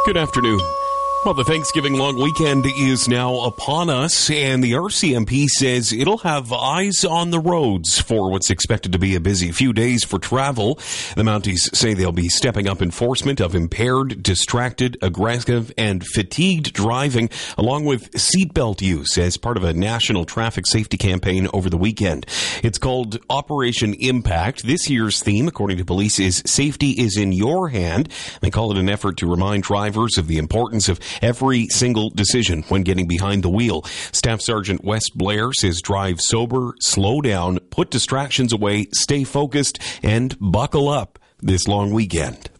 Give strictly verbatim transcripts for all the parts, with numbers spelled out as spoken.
Good afternoon. Well, the Thanksgiving long weekend is now upon us, and the R C M P says it'll have eyes on the roads for what's expected to be a busy few days for travel. The Mounties say they'll be stepping up enforcement of impaired, distracted, aggressive, and fatigued driving, along with seatbelt use as part of a national traffic safety campaign over the weekend. It's called Operation Impact. This year's theme, according to police, is Safety is in Your Hand. They call it an effort to remind drivers of the importance of every single decision when getting behind the wheel. Staff Sergeant Wes Blair says drive sober, slow down, put distractions away, stay focused, and buckle up this long weekend.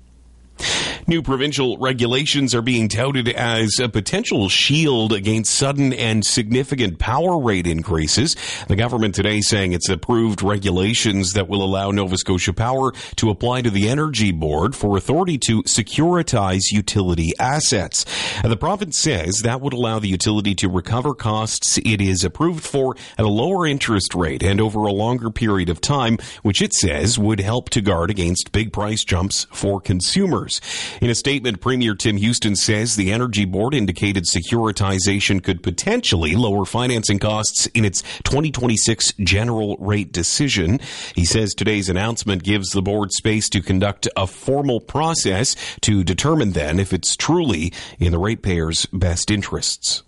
New provincial regulations are being touted as a potential shield against sudden and significant power rate increases. The government today saying it's approved regulations that will allow Nova Scotia Power to apply to the Energy Board for authority to securitize utility assets. The province says that would allow the utility to recover costs it is approved for at a lower interest rate and over a longer period of time, which it says would help to guard against big price jumps for consumers. In a statement, Premier Tim Houston says the Energy Board indicated securitization could potentially lower financing costs in its twenty twenty-six general rate decision. He says today's announcement gives the board space to conduct a formal process to determine then if it's truly in the ratepayers' best interests.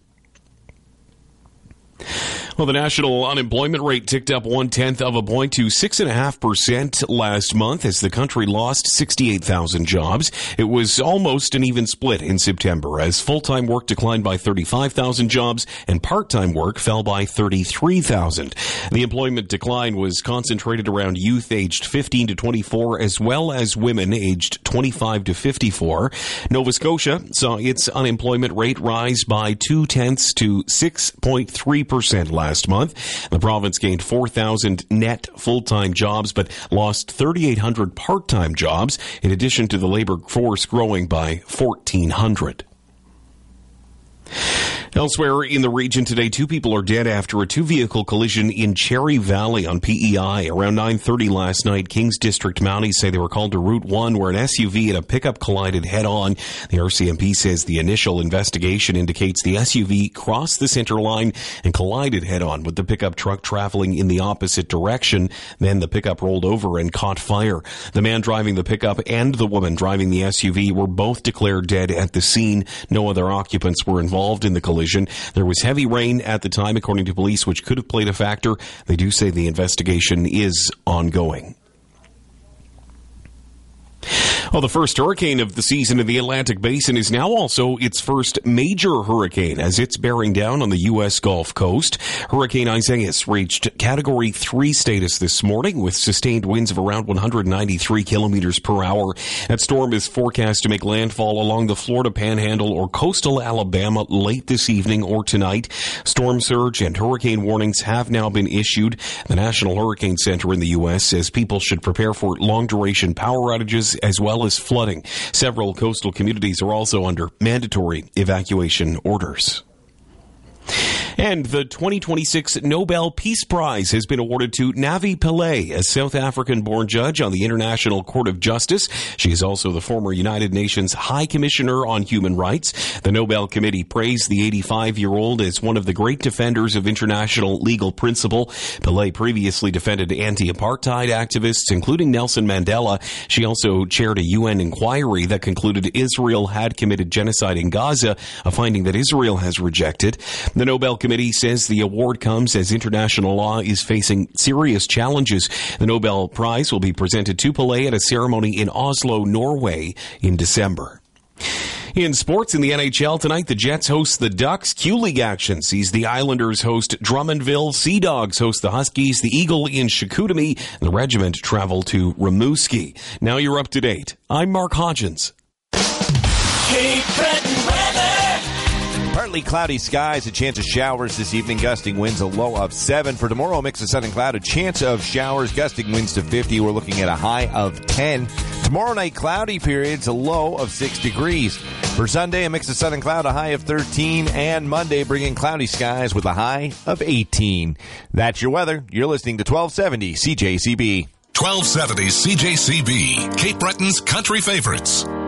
Well, the national unemployment rate ticked up one-tenth of a point to six point five percent last month as the country lost sixty-eight thousand jobs. It was almost an even split in September as full-time work declined by thirty-five thousand jobs and part-time work fell by thirty-three thousand. The employment decline was concentrated around youth aged fifteen to twenty-four as well as women aged twenty-five to fifty-four. Nova Scotia saw its unemployment rate rise by two-tenths to six point three percent last month. The province gained four thousand net full-time jobs but lost thirty-eight hundred part-time jobs, in addition to the labor force growing by fourteen hundred. Elsewhere in the region today, two people are dead after a two-vehicle collision in Cherry Valley on P E I. Around nine thirty last night, Kings District Mounties say they were called to Route one where an S U V and a pickup collided head-on. The R C M P says the initial investigation indicates the S U V crossed the center line and collided head-on with the pickup truck traveling in the opposite direction. Then the pickup rolled over and caught fire. The man driving the pickup and the woman driving the S U V were both declared dead at the scene. No other occupants were involved in the collision. There was heavy rain at the time, according to police, which could have played a factor. They do say the investigation is ongoing. Well, the first hurricane of the season in the Atlantic Basin is now also its first major hurricane as it's bearing down on the U S Gulf Coast. Hurricane Isaias reached Category three status this morning with sustained winds of around one hundred ninety-three kilometers per hour. That storm is forecast to make landfall along the Florida Panhandle or coastal Alabama late this evening or tonight. Storm surge and hurricane warnings have now been issued. The National Hurricane Center in the U S says people should prepare for long-duration power outages as well as flooding. Several coastal communities are also under mandatory evacuation orders. And the twenty twenty-six Nobel Peace Prize has been awarded to Navi Pillay, a South African-born judge on the International Court of Justice. She is also the former United Nations High Commissioner on Human Rights. The Nobel Committee praised the eighty-five-year-old as one of the great defenders of international legal principle. Pillay previously defended anti-apartheid activists, including Nelson Mandela. She also chaired a U N inquiry that concluded Israel had committed genocide in Gaza, a finding that Israel has rejected. The Nobel Committee says the award comes as international law is facing serious challenges. The Nobel Prize will be presented to Pillay at a ceremony in Oslo, Norway in December. In sports, in the N H L tonight, the Jets host the Ducks. Q-League action sees the Islanders host Drummondville. Sea Dogs host the Huskies. The Eagle in Chicoutimi. And the Regiment travel to Rimouski. Now you're up to date. I'm Mark Hodgins. Cape Breton weather. Partly cloudy skies, a chance of showers this evening, gusting winds a low of seven. For tomorrow, a mix of sun and cloud, a chance of showers, gusting winds to fifty. We're looking at a high of ten. Tomorrow night, cloudy periods, a low of six degrees. For Sunday, a mix of sun and cloud, a high of thirteen. And Monday, bringing cloudy skies with a high of eighteen. That's your weather. You're listening to twelve seventy C J C B. twelve seventy C J C B, Cape Breton's country favorites.